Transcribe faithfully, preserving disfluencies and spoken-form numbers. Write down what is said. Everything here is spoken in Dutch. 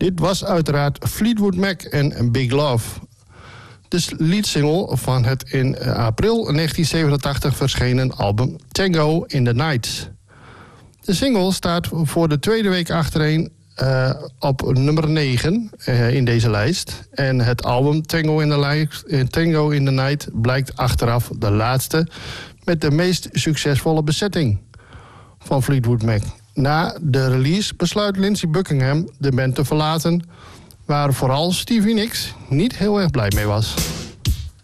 Dit was uiteraard Fleetwood Mac en Big Love. De leadsingle van het in april negentien zevenentachtig verschenen album Tango in the Night. De single staat voor de tweede week achtereen uh, op nummer negen uh, in deze lijst. En het album Tango in, the Light, Tango in the Night blijkt achteraf de laatste met de meest succesvolle bezetting van Fleetwood Mac. Na de release besluit Lindsey Buckingham de band te verlaten, waar vooral Stevie Nicks niet heel erg blij mee was.